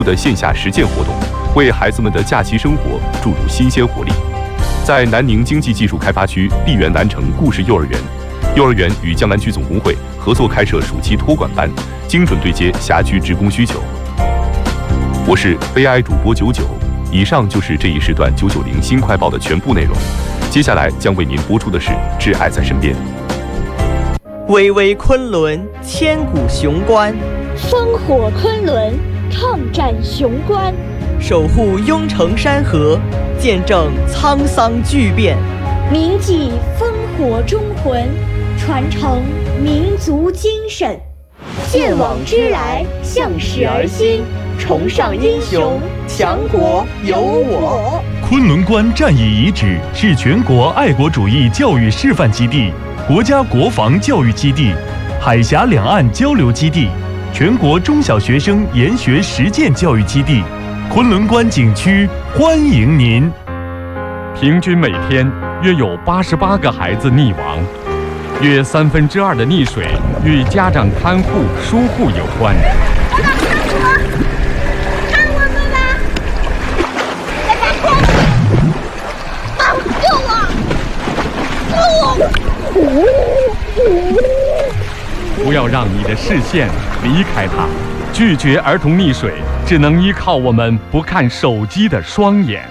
的线下实践活动，为孩子们的假期生活注入新鲜活力。在南宁经济技术开发区碧园南城故事幼儿园，幼儿园与江南区总工会合作开设暑期托管班，精准对接辖区职工需求。我是 AI 主播99，以上就是这一时段990新快报的全部内容。接下来将为您播出的是《挚爱在身边》。 巍巍昆仑，千古雄关； 烽火昆仑，抗战雄关； 守护雍城山河，见证沧桑巨变； 铭记烽火忠魂，传承民族精神；见往知来，向史而新，崇尚英雄，强国有我。 昆仑关战役遗址是全国爱国主义教育示范基地、国家国防教育基地、海峡两岸交流基地、全国中小学生研学实践教育基地。昆仑关景区欢迎您。 平均每天约有88个孩子溺亡，约2/3的溺水与家长看护疏忽有关。不要让你的视线离开它，拒绝儿童溺水，只能依靠我们不看手机的双眼。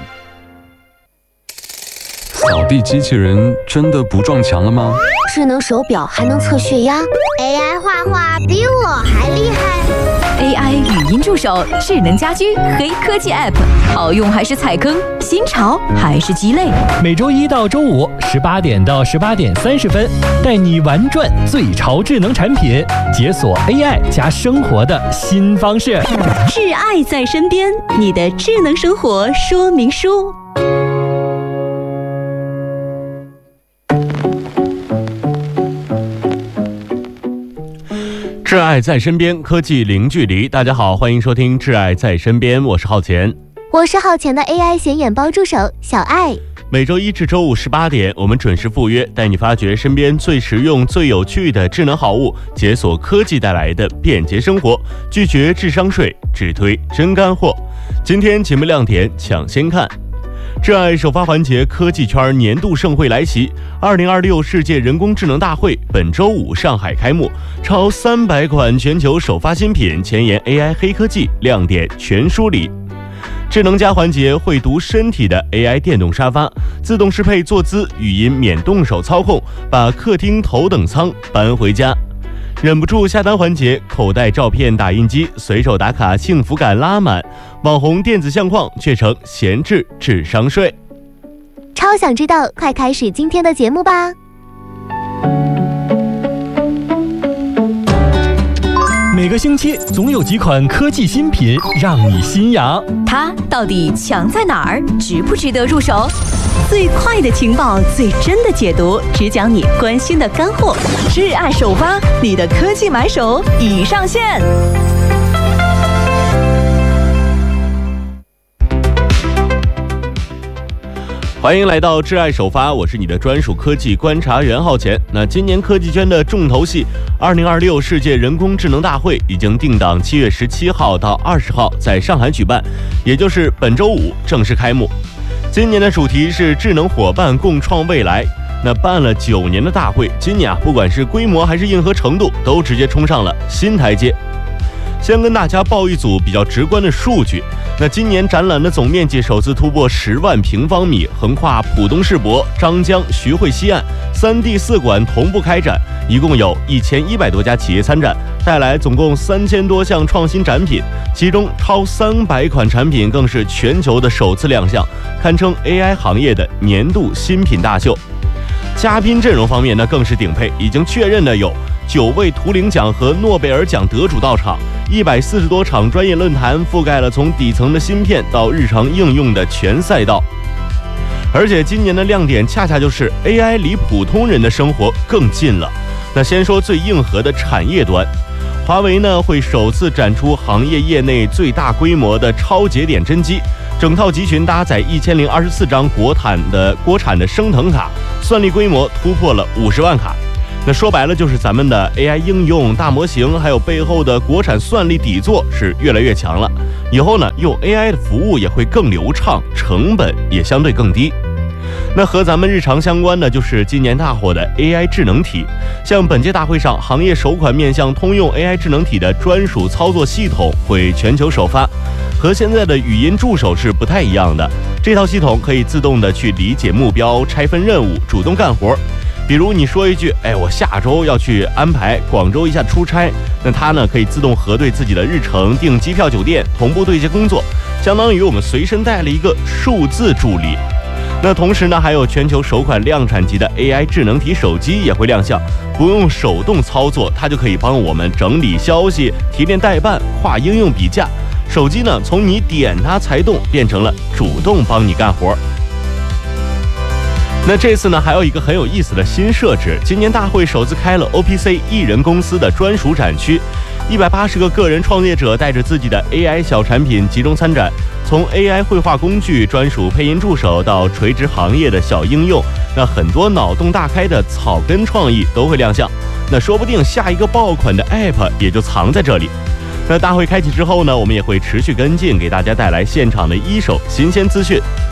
扫地机器人真的不撞墙了吗？ 智能手表还能测血压 ，AI 画画比我还厉害。 AI 语音助手、智能家居、黑科技 App， 好用还是踩坑？新潮还是鸡肋？ 每周一到周五18点到18点30分，带你玩转最潮智能产品，解锁 AI 加生活的新方式。 挚爱在身边，你的智能生活说明书。 挚爱在身边，科技零距离。大家好，欢迎收听挚爱在身边，我是浩钱。 我是浩钱的 AI 显眼包助手小爱。 每周一至周五18点，我们准时赴约，带你发掘身边最实用、最有趣的智能好物，解锁科技带来的便捷生活，拒绝智商税，只推真干货。今天节目亮点抢先看。挚爱首发环节，科技圈年度盛会来袭，2026世界人工智能大会本周五上海开幕，超300款全球首发新品，前沿 AI 黑科技亮点全梳理。智能家环节，会读身体的 AI 电动沙发，自动适配坐姿，语音免动手操控，把客厅头等舱搬回家。忍不住下单环节，口袋照片打印机，随手打卡幸福感拉满，网红电子相框却成闲置智商税。 超想知道，快开始今天的节目吧。 每个星期总有几款科技新品让你心痒， 它到底强在哪儿？值不值得入手？最快的情报，最真的解读，只讲你关心的干货。挚爱首发，你的科技买手已上线。 欢迎来到挚爱首发，我是你的专属科技观察员浩钱。那今年科技圈的重头戏2026世界人工智能大会已经定档7月17号到20号在上海举办，也就是本周五正式开幕。今年的主题是智能伙伴共创未来。那办了9年的大会，今年不管是规模还是硬核程度，都直接冲上了新台阶。先跟大家报一组比较直观的数据。那今年展览的总面积首次突破10万平方米，横跨浦东世博、张江、徐汇西岸3地4馆同步开展，一共有1100多家企业参展，带来总共3000多项创新展品，其中超300款产品更是全球的首次亮相，堪称 AI 行业的年度新品大秀。嘉宾阵容方面呢，更是顶配，已经确认的有9位图灵奖和诺贝尔奖得主到场，140多场专业论坛，覆盖了从底层的芯片到日常应用的全赛道。而且今年的亮点恰恰就是 AI 离普通人的生活更近了。那先说最硬核的产业端，华为呢会首次展出行业业内最大规模的超节点真机，整套集群搭载1024张国产的升腾卡，算力规模突破了50万卡。 那说白了就是咱们的 AI 应用、大模型，还有背后的国产算力底座是越来越强了。以后呢，用 AI 的服务也会更流畅，成本也相对更低。那和咱们日常相关的就是今年大火的 AI 智能体，像本届大会上，行业首款面向通用 AI 智能体的专属操作系统会全球首发，和现在的语音助手是不太一样的。这套系统可以自动的去理解目标、拆分任务、主动干活。比如你说一句，我下周要去安排广州一下出差，那它呢可以自动核对自己的日程、订机票、酒店，同步对接工作，相当于我们随身带了一个数字助理。那同时呢，还有全球首款量产级的 AI 智能体手机也会亮相，不用手动操作，它就可以帮我们整理消息、提炼代办、跨应用比价。手机呢，从你点它才动，变成了主动帮你干活。那这次呢，还有一个很有意思的新设置，今年大会首次开了 OPC 艺人公司的专属展区，180个个人创业者带着自己的 AI 小产品集中参展，从 AI 绘画工具、专属配音助手到垂直行业的小应用，那很多脑洞大开的草根创意都会亮相。那说不定下一个爆款的 App 也就藏在这里。那大会开启之后呢，我们也会持续跟进，给大家带来现场的一手新鲜资讯。